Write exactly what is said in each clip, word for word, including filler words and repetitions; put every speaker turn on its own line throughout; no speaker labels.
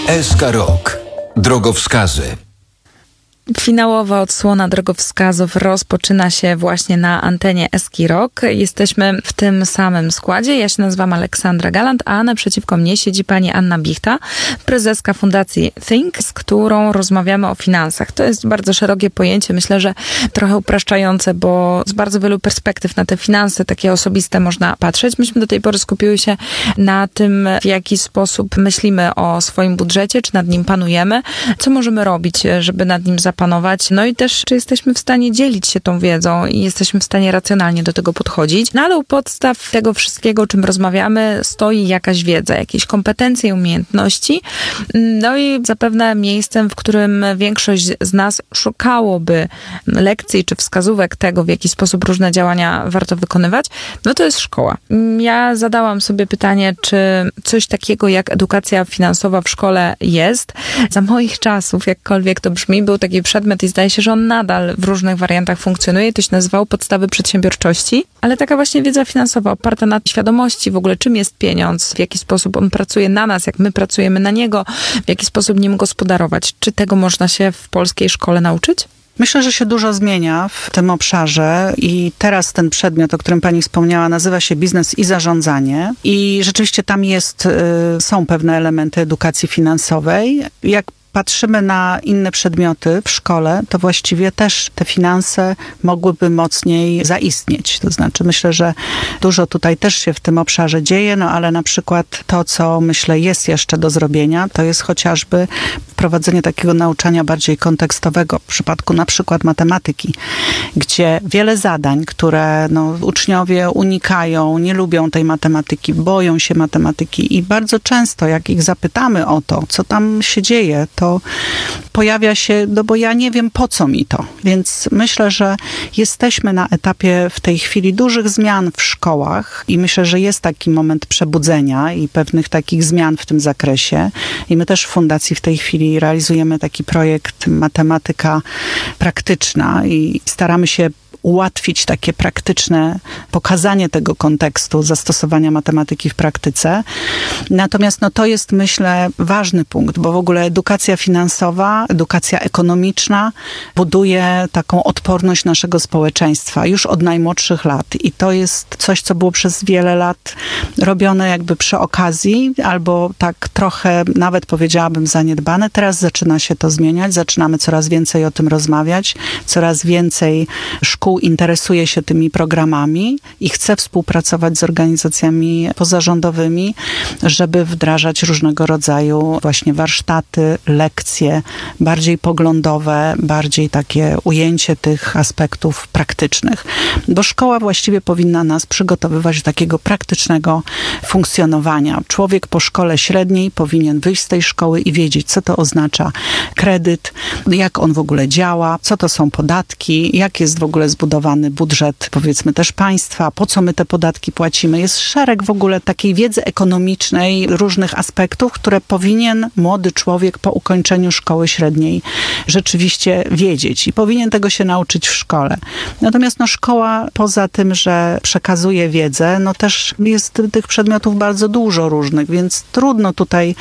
S K Rok. Drogowskazy.
Finałowa odsłona drogowskazów rozpoczyna się właśnie na antenie S K Rok. Jesteśmy w tym samym składzie. Ja się nazywam Aleksandra Galant, a naprzeciwko mnie siedzi pani Anna Bichta, prezeska Fundacji Think, z którą rozmawiamy o finansach. To jest bardzo szerokie pojęcie, myślę, że trochę upraszczające, bo z bardzo wielu perspektyw na te finanse takie osobiste można patrzeć. Myśmy do tej pory skupiły się na tym, w jaki sposób myślimy o swoim budżecie, czy nad nim panujemy, co możemy robić, żeby nad nim zapanować. Panować. No i też, czy jesteśmy w stanie dzielić się tą wiedzą i jesteśmy w stanie racjonalnie do tego podchodzić. No ale u podstaw tego wszystkiego, o czym rozmawiamy, stoi jakaś wiedza, jakieś kompetencje, umiejętności. No i zapewne miejscem, w którym większość z nas szukałoby lekcji czy wskazówek tego, w jaki sposób różne działania warto wykonywać, no to jest szkoła. Ja zadałam sobie pytanie, czy coś takiego jak edukacja finansowa w szkole jest. Za moich czasów, jakkolwiek to brzmi, był taki przedmiot i zdaje się, że on nadal w różnych wariantach funkcjonuje. To się nazywało podstawy przedsiębiorczości, ale taka właśnie wiedza finansowa oparta na świadomości w ogóle, czym jest pieniądz, w jaki sposób on pracuje na nas, jak my pracujemy na niego, w jaki sposób nim gospodarować. Czy tego można się w polskiej szkole nauczyć?
Myślę, że się dużo zmienia w tym obszarze i teraz ten przedmiot, o którym pani wspomniała, nazywa się biznes i zarządzanie i rzeczywiście tam jest, są pewne elementy edukacji finansowej. Jak patrzymy na inne przedmioty w szkole, to właściwie też te finanse mogłyby mocniej zaistnieć. To znaczy myślę, że dużo tutaj też się w tym obszarze dzieje, no ale na przykład to, co myślę jest jeszcze do zrobienia, to jest chociażby wprowadzenie takiego nauczania bardziej kontekstowego w przypadku na przykład matematyki, gdzie wiele zadań, które no, uczniowie unikają, nie lubią tej matematyki, boją się matematyki i bardzo często jak ich zapytamy o to, co tam się dzieje, to pojawia się, no bo ja nie wiem, po co mi to. Więc myślę, że jesteśmy na etapie w tej chwili dużych zmian w szkołach i myślę, że jest taki moment przebudzenia i pewnych takich zmian w tym zakresie. I my też w Fundacji w tej chwili realizujemy taki projekt Matematyka Praktyczna i staramy się ułatwić takie praktyczne pokazanie tego kontekstu zastosowania matematyki w praktyce. Natomiast no, to jest, myślę, ważny punkt, bo w ogóle edukacja finansowa, edukacja ekonomiczna buduje taką odporność naszego społeczeństwa już od najmłodszych lat. I to jest coś, co było przez wiele lat robione jakby przy okazji, albo tak trochę nawet powiedziałabym zaniedbane. Teraz zaczyna się to zmieniać, zaczynamy coraz więcej o tym rozmawiać, coraz więcej szkół interesuje się tymi programami i chce współpracować z organizacjami pozarządowymi, żeby wdrażać różnego rodzaju właśnie warsztaty, lekcje, bardziej poglądowe, bardziej takie ujęcie tych aspektów praktycznych. Bo szkoła właściwie powinna nas przygotowywać do takiego praktycznego funkcjonowania. Człowiek po szkole średniej powinien wyjść z tej szkoły i wiedzieć, co to oznacza kredyt, jak on w ogóle działa, co to są podatki, jak jest w ogóle zbudowany budżet, powiedzmy też państwa, po co my te podatki płacimy. Jest szereg w ogóle takiej wiedzy ekonomicznej, różnych aspektów, które powinien młody człowiek po ukończeniu szkoły średniej rzeczywiście wiedzieć i powinien tego się nauczyć w szkole. Natomiast no, szkoła poza tym, że przekazuje wiedzę, no też jest tych przedmiotów bardzo dużo różnych, więc trudno tutaj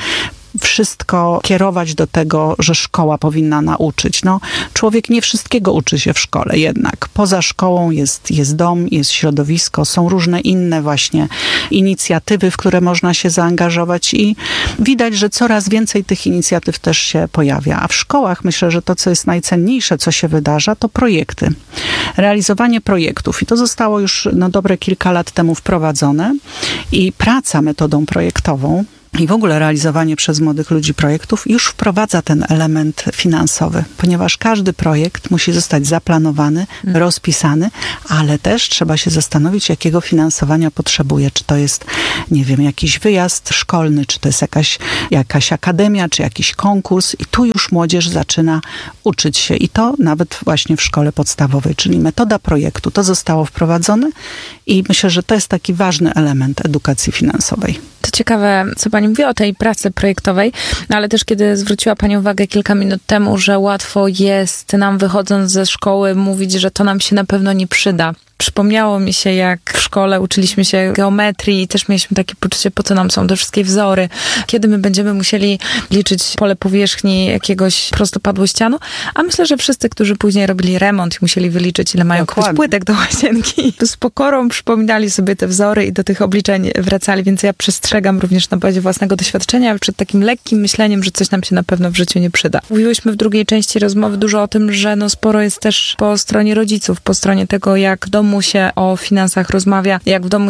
wszystko kierować do tego, że szkoła powinna nauczyć. No, człowiek nie wszystkiego uczy się w szkole jednak. Poza szkołą jest, jest dom, jest środowisko, są różne inne właśnie inicjatywy, w które można się zaangażować i widać, że coraz więcej tych inicjatyw też się pojawia. A w szkołach myślę, że to, co jest najcenniejsze, co się wydarza, to projekty. Realizowanie projektów. I to zostało już no, dobre kilka lat temu wprowadzone i praca metodą projektową i w ogóle realizowanie przez młodych ludzi projektów już wprowadza ten element finansowy, ponieważ każdy projekt musi zostać zaplanowany, hmm. rozpisany, ale też trzeba się zastanowić, jakiego finansowania potrzebuje. Czy to jest, nie wiem, jakiś wyjazd szkolny, czy to jest jakaś, jakaś akademia, czy jakiś konkurs. I tu już młodzież zaczyna uczyć się. I to nawet właśnie w szkole podstawowej, czyli metoda projektu. To zostało wprowadzone i myślę, że to jest taki ważny element edukacji finansowej.
To ciekawe, co pani mówi o tej pracy projektowej, no ale też kiedy zwróciła pani uwagę kilka minut temu, że łatwo jest nam wychodząc ze szkoły mówić, że to nam się na pewno nie przyda. Przypomniało mi się, jak w szkole uczyliśmy się geometrii i też mieliśmy takie poczucie, po co nam są te wszystkie wzory, kiedy my będziemy musieli liczyć pole powierzchni jakiegoś prostopadłościanu, a myślę, że wszyscy, którzy później robili remont i musieli wyliczyć, ile mają kupić płytek do łazienki, z pokorą przypominali sobie te wzory i do tych obliczeń wracali, więc ja przestrzegam również na bazie własnego doświadczenia przed takim lekkim myśleniem, że coś nam się na pewno w życiu nie przyda. Mówiłyśmy w drugiej części rozmowy dużo o tym, że no sporo jest też po stronie rodziców, po stronie tego, jak w domu się o finansach rozmawia, jak w domu